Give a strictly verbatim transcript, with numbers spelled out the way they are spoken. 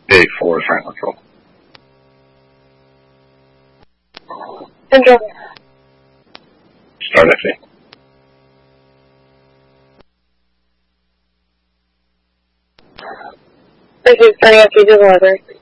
A for silent roll. Syndrome. Start F A. This is starting at pages eleven.